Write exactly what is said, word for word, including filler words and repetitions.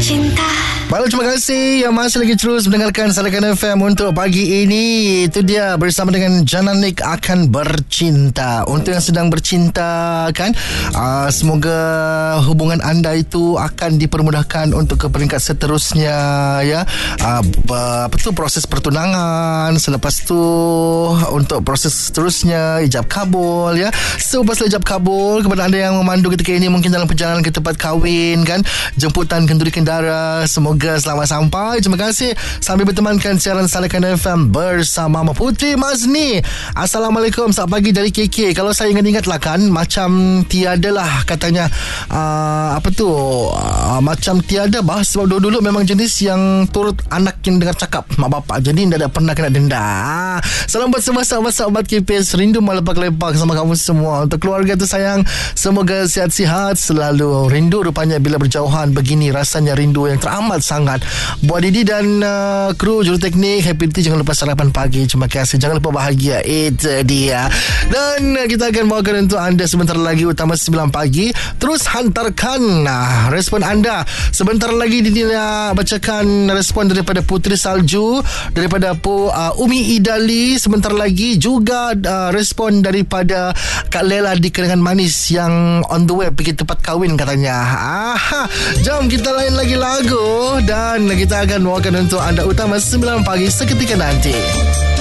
bercinta. Baik, terima kasih yang masih lagi terus mendengarkan Sarakan F M untuk pagi ini. Itu dia bersama dengan Jananik akan bercinta. Untuk yang sedang bercinta kan, uh, semoga hubungan anda itu akan dipermudahkan untuk ke peringkat seterusnya ya. Uh, apa tu proses pertunangan, selepas tu untuk proses seterusnya ijab kabul ya. So pasal ijab kabul kepada anda yang memandu ketika ini mungkin dalam perjalanan ke tempat kahwin kan, jemputan kenduri kendara, semoga selamat sampai. Terima kasih sambil bertemankan siaran Sarakan F M bersama Putri Mazni. Assalamualaikum, selamat pagi dari K K. Kalau saya ingat-ingat lah kan, macam tiada lah katanya uh, apa tu uh, macam tiada bah. Sebab dulu-dulu memang jenis yang turut anak yang dengar cakap mak bapak, jadi tidak ada pernah kena denda. Salam buat semua sahabat-sahabat K P S, rindu melepak-lepak sama kamu semua. Untuk keluarga tu sayang, semoga sihat-sihat selalu. Rindu rupanya bila berjauhan begini, rasanya rindu yang teramat sangat. Buat Didi dan uh, kru juruteknik, happy tea, jangan lupa sarapan pagi. Terima kasih, jangan lupa bahagia. Itu dia. Dan uh, kita akan bawakan untuk anda sebentar lagi Utama sembilan pagi. Terus hantarkan uh, respon anda. Sebentar lagi Didi nak bacakan respon daripada Putri Salju, daripada Pu, uh, Umi Idali. Sebentar lagi juga uh, respon daripada Kak Lela di Kenangan Manis yang on the way pergi tempat kahwin katanya. Aha, jom kita lain lagi lagu dan kita akan bawakan untuk anda Utama sembilan pagi seketika nanti.